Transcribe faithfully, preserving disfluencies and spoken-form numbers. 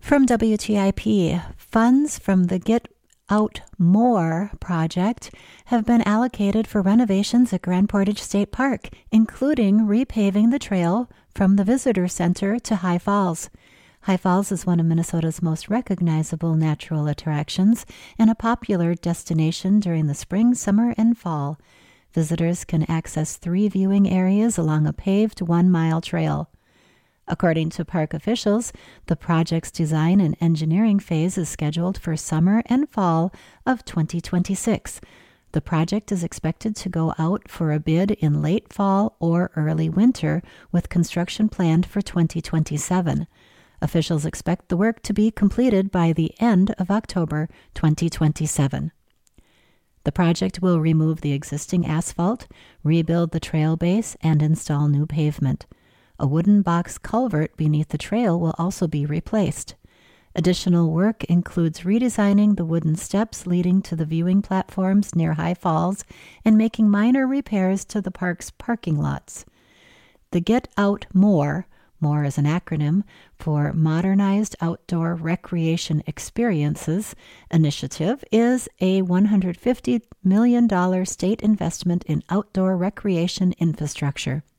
From W T I P, funds from the Get Out More project have been allocated for renovations at Grand Portage State Park, including repaving the trail from the Visitor Center to High Falls. High Falls is one of Minnesota's most recognizable natural attractions and a popular destination during the spring, summer, and fall. Visitors can access three viewing areas along a paved one-mile trail. According to park officials, the project's design and engineering phase is scheduled for summer and fall of twenty twenty-six. The project is expected to go out for a bid in late fall or early winter, with construction planned for twenty twenty-seven. Officials expect the work to be completed by the end of October twenty twenty-seven. The project will remove the existing asphalt, rebuild the trail base, and install new pavement. A wooden box culvert beneath the trail will also be replaced. Additional work includes redesigning the wooden steps leading to the viewing platforms near High Falls and making minor repairs to the park's parking lots. The Get Out More, MORE is an acronym for Modernized Outdoor Recreation Experiences initiative, is a one hundred fifty million dollars state investment in outdoor recreation infrastructure.